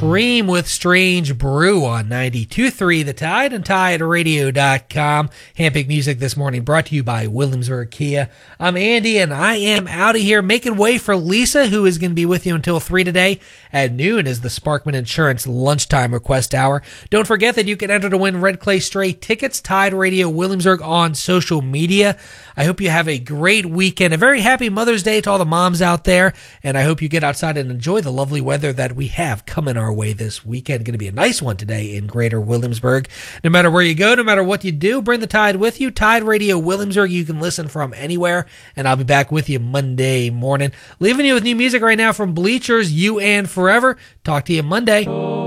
Cream with Strange Brew on 92.3 The Tide and TideRadio.com. Handpicked music this morning brought to you by Williamsburg Kia. I'm Andy, and I am out of here making way for Lisa, who is going to be with you until 3 today. At noon is the Sparkman Insurance Lunchtime Request Hour. Don't forget that you can enter to win Red Clay Stray tickets, Tide Radio Williamsburg on social media. I hope you have a great weekend. A very happy Mother's Day to all the moms out there, and I hope you get outside and enjoy the lovely weather that we have coming our way this weekend. Going to be a nice one today in Greater Williamsburg. No matter where you go, no matter what you do, bring the Tide with you. Tide Radio Williamsburg, you can listen from anywhere, and I'll be back with you Monday morning. Leaving you with new music right now from Bleachers, You and Forever. Talk to you Monday.